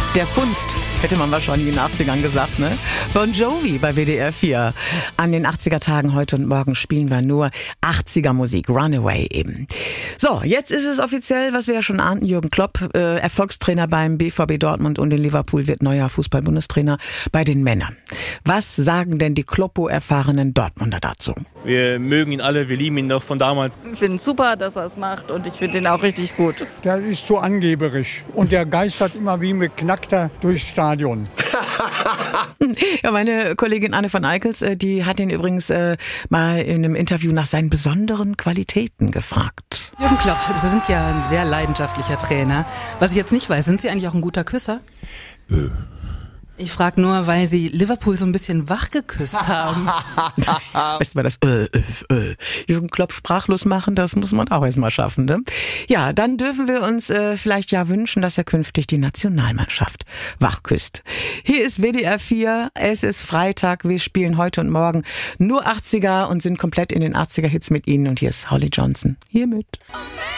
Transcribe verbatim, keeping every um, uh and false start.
Der Funst, hätte man wahrscheinlich in den achtzigern gesagt, ne? Bon Jovi bei W D R vier. An den achtziger-Tagen heute und morgen spielen wir nur achtziger-Musik, Runaway eben. So, jetzt ist es offiziell, was wir ja schon ahnten, Jürgen Klopp, äh, Erfolgstrainer beim B V B Dortmund und in Liverpool wird neuer Fußball-Bundestrainer bei den Männern. Was sagen denn die Kloppo-erfahrenen Dortmunder dazu? Wir mögen ihn alle, wir lieben ihn noch von damals. Ich finde es super, dass er es macht und ich finde ihn auch richtig gut. Der ist so angeberisch und der geistert immer wie mit Knackter durchs Stadion. Ja, meine Kollegin Anne von Eickels, die hat ihn übrigens äh, mal in einem Interview nach seinen besonderen Qualitäten gefragt. Jürgen Klopp, Sie sind ja ein sehr leidenschaftlicher Trainer. Was ich jetzt nicht weiß, sind Sie eigentlich auch ein guter Küsser? Äh. Ich frage nur, weil Sie Liverpool so ein bisschen wach geküsst haben. Besten wir das äh, äh, äh. Jürgen Klopp sprachlos machen, das muss man auch erstmal schaffen, ne? Ja, dann dürfen wir uns äh, vielleicht ja wünschen, dass er künftig die Nationalmannschaft wach küsst. Hier ist W D R vier, es ist Freitag, wir spielen heute und morgen nur achtziger und sind komplett in den achtziger-Hits mit Ihnen und hier ist Holly Johnson. Hiermit.